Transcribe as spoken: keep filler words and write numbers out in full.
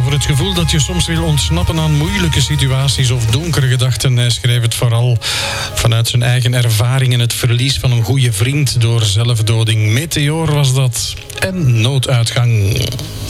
Over het gevoel dat je soms wil ontsnappen aan moeilijke situaties of donkere gedachten. Hij schreef het vooral vanuit zijn eigen ervaringen. Het verlies van een goede vriend door zelfdoding. Meteor was dat. En Nooduitgang.